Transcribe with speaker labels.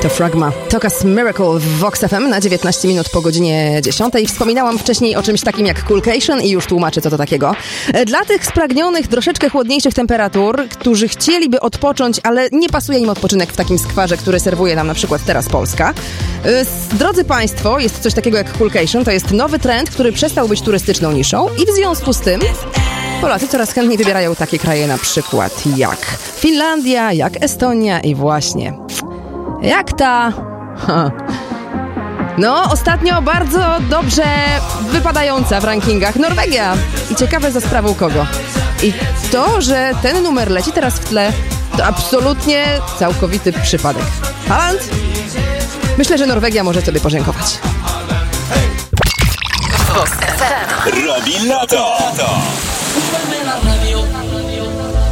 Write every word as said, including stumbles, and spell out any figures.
Speaker 1: To Fragma. Tokas Miracle w Vox F M na dziewiętnaście minut po godzinie dziesiątej. Wspominałam wcześniej o czymś takim jak Coolcation i już tłumaczę, co to takiego. Dla tych spragnionych troszeczkę chłodniejszych temperatur, którzy chcieliby odpocząć, ale nie pasuje im odpoczynek w takim skwarze, który serwuje nam na przykład teraz Polska. Drodzy Państwo, jest coś takiego jak Coolcation. To jest nowy trend, który przestał być turystyczną niszą i w związku z tym Polacy coraz chętniej wybierają takie kraje na przykład jak Finlandia, jak Estonia i właśnie jak ta... Ha. No, ostatnio bardzo dobrze wypadająca w rankingach Norwegia. I ciekawe za sprawą kogo. I to, że ten numer leci teraz w tle, to absolutnie całkowity przypadek. Haaland? Myślę, że Norwegia może sobie podziękować.
Speaker 2: Robi lato!